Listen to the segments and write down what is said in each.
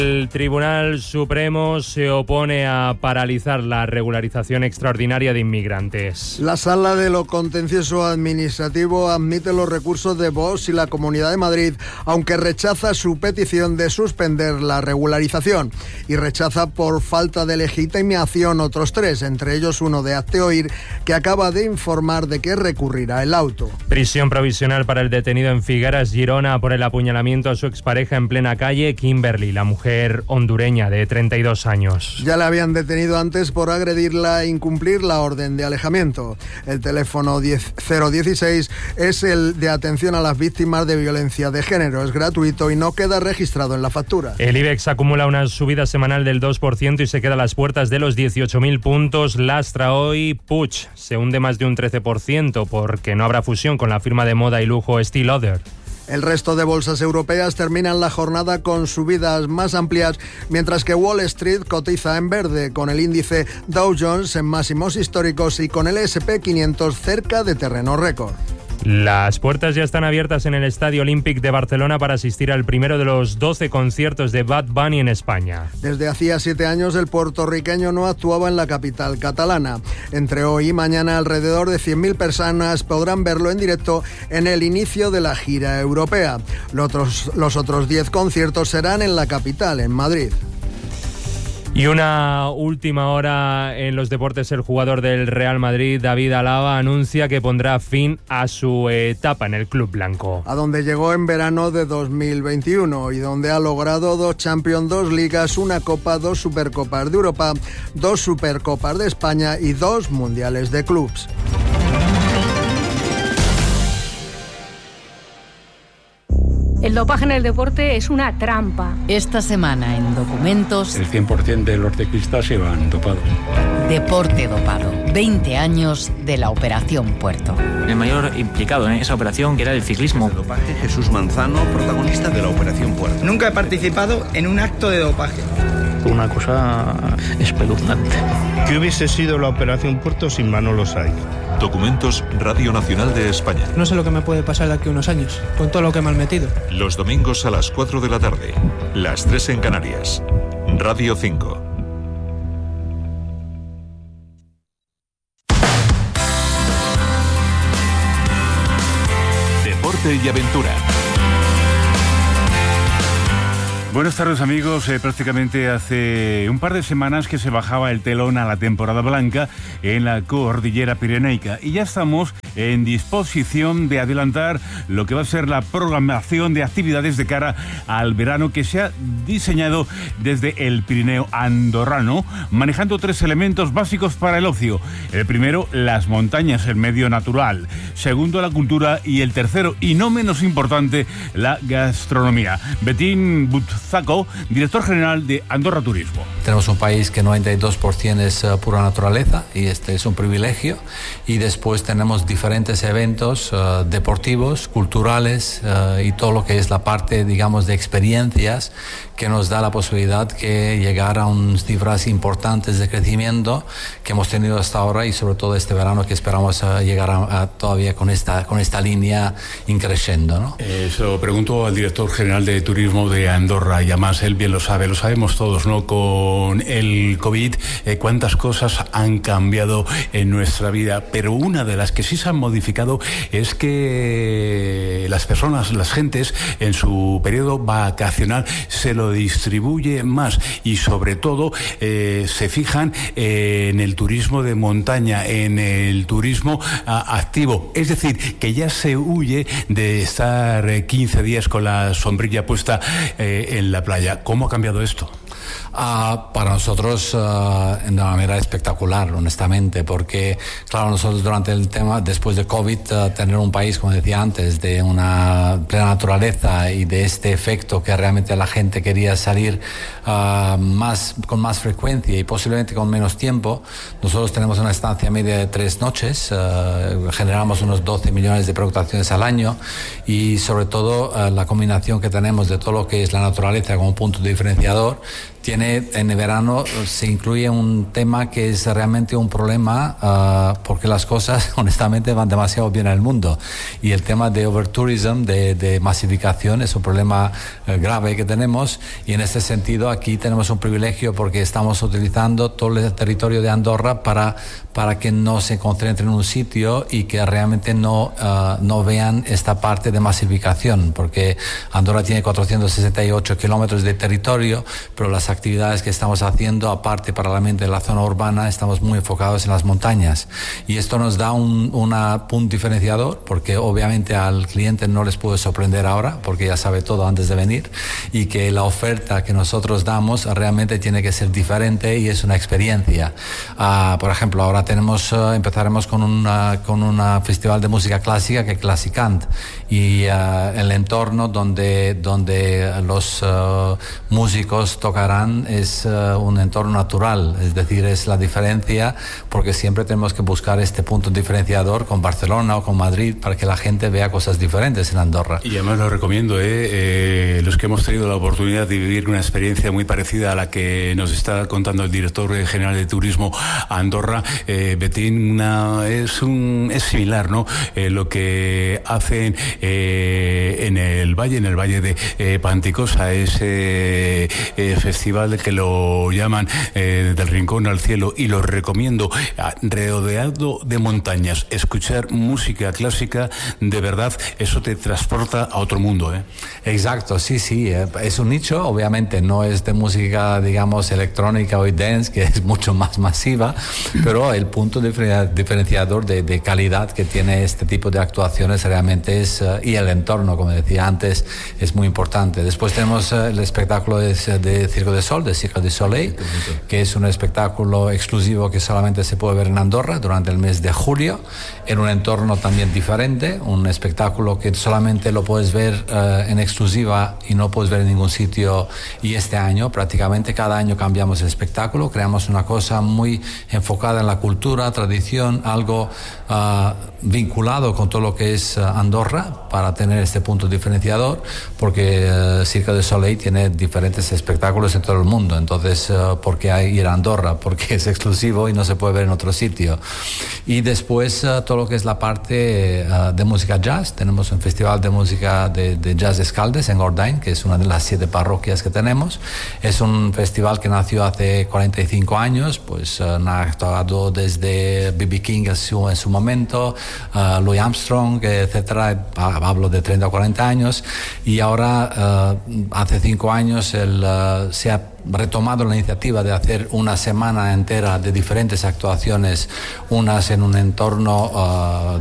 El Tribunal Supremo se opone a paralizar la regularización extraordinaria de inmigrantes. La Sala de lo Contencioso Administrativo admite los recursos de Vox y la Comunidad de Madrid, aunque rechaza su petición de suspender la regularización y rechaza por falta de legitimación otros 3, entre ellos uno de Hazte Oír, que acaba de informar de que recurrirá el auto. Prisión provisional para el detenido en Figueras, Girona, por el apuñalamiento a su expareja en plena calle. Kimberly, la mujer hondureña de 32 años. Ya la habían detenido antes por agredirla e incumplir la orden de alejamiento. El teléfono 016 es el de atención a las víctimas de violencia de género. Es gratuito y no queda registrado en la factura. El IBEX acumula una subida semanal del 2% y se queda a las puertas de los 18.000 puntos. Lastra hoy Puig. Se hunde más de un 13% porque no habrá fusión con la firma de moda y lujo Estée Lauder. El resto de bolsas europeas terminan la jornada con subidas más amplias, mientras que Wall Street cotiza en verde, con el índice Dow Jones en máximos históricos y con el S&P 500 cerca de terreno récord. Las puertas ya están abiertas en el Estadio Olímpic de Barcelona para asistir al primero de los 12 conciertos de Bad Bunny en España. Desde hacía 7 años el puertorriqueño no actuaba en la capital catalana. Entre hoy y mañana alrededor de 100.000 personas podrán verlo en directo en el inicio de la gira europea. Los otros 10 conciertos serán en la capital, en Madrid. Y una última hora en los deportes. El jugador del Real Madrid, David Alaba, anuncia que pondrá fin a su etapa en el club blanco. A donde llegó en verano de 2021 y donde ha logrado 2 Champions, 2 Ligas, 1 Copa, 2 Supercopas de Europa, 2 Supercopas de España y 2 Mundiales de Clubs. El dopaje en el deporte es una trampa. Esta semana en Documentos... El 100% de los ciclistas iban dopados. Deporte dopado. 20 años de la Operación Puerto. El mayor implicado en esa operación, que era el ciclismo. El dopaje, Jesús Manzano, protagonista de la Operación Puerto. Nunca he participado en un acto de dopaje. Una cosa espeluznante. ¿Qué hubiese sido la Operación Puerto sin Manolo Saiz? Documentos, Radio Nacional de España. No sé lo que me puede pasar de aquí a unos años, con todo lo que me han metido. Los domingos a las 4 de la tarde, las 3 en Canarias. Radio 5. Deporte y aventura. Buenas tardes, amigos. Prácticamente hace un par de semanas que se bajaba el telón a la temporada blanca en la cordillera pirenaica y ya estamos en disposición de adelantar lo que va a ser la programación de actividades de cara al verano que se ha diseñado desde el Pirineo andorrano, manejando 3 elementos básicos para el ocio. El primero, las montañas, el medio natural. Segundo, la cultura. Y el tercero, y no menos importante, la gastronomía. Betín Butzaco, director general de Andorra Turismo. Tenemos un país que 92% es pura naturaleza y este es un privilegio. Y después tenemos diferentes eventos deportivos, culturales y todo lo que es la parte, digamos, de experiencias que nos da la posibilidad de llegar a unas cifras importantes de crecimiento que hemos tenido hasta ahora y sobre todo este verano que esperamos llegar a todavía con esta línea increciendo, ¿no? Eso pregunto al director general de Turismo de Andorra y además él bien lo sabemos todos, ¿no? Con el COVID, cuántas cosas han cambiado en nuestra vida, pero una de las que sí se han modificado es que las personas, las gentes, en su periodo vacacional se lo distribuye más y sobre todo se fijan en el turismo de montaña, en el turismo activo, es decir, que ya se huye de estar 15 días con la sombrilla puesta en la playa. ¿Cómo ha cambiado esto? Para nosotros de una manera espectacular, honestamente, porque claro, nosotros durante el tema, después de COVID, tener un país, como decía antes, de una plena naturaleza y de este efecto que realmente la gente quería salir con más frecuencia y posiblemente con menos tiempo. Nosotros tenemos una estancia media de 3 noches, generamos unos 12 millones de pernoctaciones al año y sobre todo la combinación que tenemos de todo lo que es la naturaleza como punto diferenciador. tiene en el verano se incluye un tema que es realmente un problema porque las cosas honestamente van demasiado bien en el mundo y el tema de overtourism, de masificación, es un problema grave que tenemos, y en este sentido aquí tenemos un privilegio porque estamos utilizando todo el territorio de Andorra para que no se concentren en un sitio y que realmente no vean esta parte de masificación, porque Andorra tiene 468 kilómetros de territorio, pero las actividades que estamos haciendo, aparte paralelamente en la zona urbana, estamos muy enfocados en las montañas, y esto nos da un punto diferenciador, porque obviamente al cliente no les puede sorprender ahora, porque ya sabe todo antes de venir, y que la oferta que nosotros damos realmente tiene que ser diferente y es una experiencia. Por ejemplo, ahora empezaremos con un festival de música clásica que es Classicant, y el entorno donde los músicos tocarán es un entorno natural, es decir, es la diferencia, porque siempre tenemos que buscar este punto diferenciador con Barcelona o con Madrid para que la gente vea cosas diferentes en Andorra. Y además lo recomiendo, los que hemos tenido la oportunidad de vivir una experiencia muy parecida a la que nos está contando el director general de Turismo Andorra, Betín, es similar, ¿no? Lo que hacen en el valle de Panticosa, ese festival que lo llaman del rincón al cielo, y lo recomiendo, rodeado de montañas, escuchar música clásica, de verdad, eso te transporta a otro mundo. Exacto, sí, es un nicho, obviamente no es de música, digamos, electrónica o dance, que es mucho más masiva, pero el punto diferenciador de calidad que tiene este tipo de actuaciones realmente es, y el entorno, como decía antes, es muy importante. Después tenemos el espectáculo de Circo de Sol, de Cirque du Soleil, que es un espectáculo exclusivo que solamente se puede ver en Andorra durante el mes de julio, en un entorno también diferente, un espectáculo que solamente lo puedes ver en exclusiva y no puedes ver en ningún sitio, y este año prácticamente cada año cambiamos el espectáculo, creamos una cosa muy enfocada en la cultura, tradición, algo vinculado con todo lo que es Andorra, para tener este punto diferenciador, porque Cirque du Soleil tiene diferentes espectáculos en todo el mundo, entonces ¿por qué ir a Andorra? Porque es exclusivo y no se puede ver en otro sitio. Y después todo lo que es la parte de música jazz, tenemos un festival de música de jazz de Escaldes en Gordain, que es una de las 7 parroquias que tenemos. Es un festival que nació hace 45 años, pues ha actuado desde B.B. King en su momento, Louis Armstrong, etcétera, hablo de 30 o 40 años, y ahora hace 5 años se ha retomado la iniciativa de hacer una semana entera de diferentes actuaciones, unas en un entorno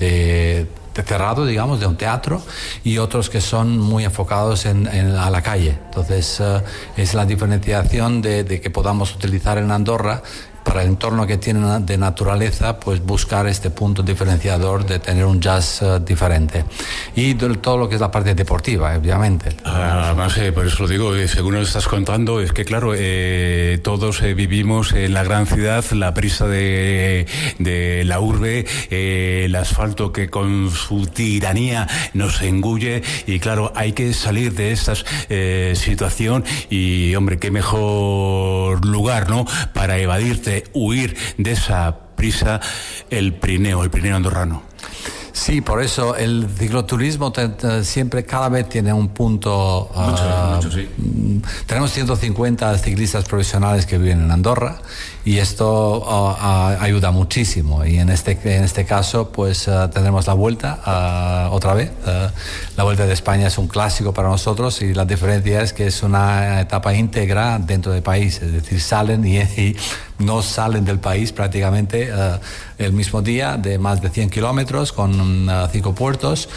de cerrado, digamos, de un teatro, y otros que son muy enfocados a la calle. Entonces es la diferenciación de que podamos utilizar en Andorra, para el entorno que tienen de naturaleza, pues buscar este punto diferenciador de tener un jazz diferente. Y todo lo que es la parte deportiva, obviamente. Además, por eso lo digo, según nos estás contando, es que claro, todos vivimos en la gran ciudad, la prisa de la urbe, el asfalto que con su tiranía nos engulle, y claro, hay que salir de esta situación, y hombre, qué mejor lugar, ¿no?, para evadirte, huir de esa prisa, el Pirineo andorrano. Sí, por eso el cicloturismo siempre, cada vez tiene un punto. Mucho, sí. Tenemos 150 ciclistas profesionales que viven en Andorra, y esto ayuda muchísimo. Y en este caso, pues tendremos la vuelta otra vez. La Vuelta de España es un clásico para nosotros, y la diferencia es que es una etapa íntegra dentro del país, es decir, salen y no salen del país prácticamente el mismo día, de más de 100 kilómetros con 5 puertos,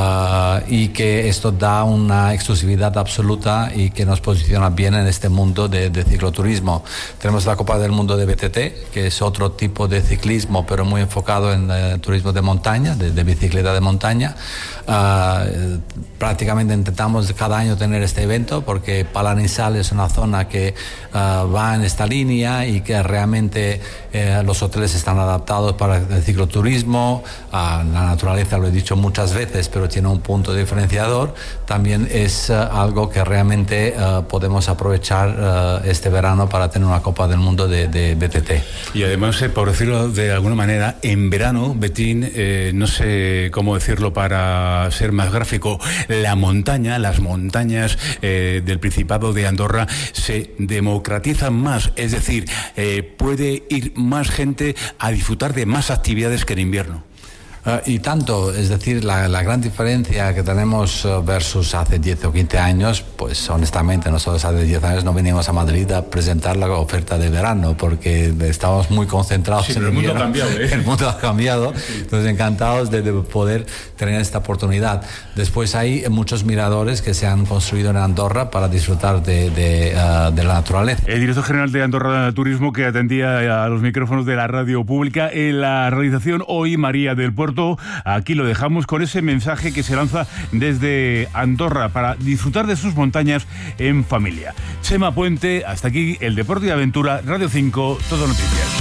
y que esto da una exclusividad absoluta y que nos posiciona bien en este mundo de cicloturismo. Tenemos la Copa del Mundo de BTT, que es otro tipo de ciclismo, pero muy enfocado en turismo de montaña, de bicicleta de montaña. Prácticamente intentamos cada año tener este evento, porque Palaninsal es una zona que va en esta línea y que realmente los hoteles están adaptados para el cicloturismo, la naturaleza, lo he dicho muchas veces, pero tiene un punto diferenciador. También es algo que realmente podemos aprovechar este verano para tener una Copa del Mundo de BTT. Y además, por decirlo de alguna manera, en verano, Betín, no sé cómo decirlo para ser más gráfico, las montañas del Principado de Andorra se democratizan más, es decir, puede ir más gente a disfrutar de más actividades que en invierno. Y tanto, es decir, la gran diferencia que tenemos versus hace 10 o 15 años, pues honestamente nosotros hace 10 años no venimos a Madrid a presentar la oferta de verano porque estábamos muy concentrados en el mundo ha cambiado, El mundo ha cambiado, entonces encantados de poder tener esta oportunidad. Después hay muchos miradores que se han construido en Andorra para disfrutar de la naturaleza. El director general de Andorra Turismo, que atendía a los micrófonos de la radio pública, en la realización hoy María del Puerto. Aquí lo dejamos con ese mensaje que se lanza desde Andorra para disfrutar de sus montañas en familia. Chema Puente, hasta aquí el Deporte y Aventura, Radio 5, Todo Noticias.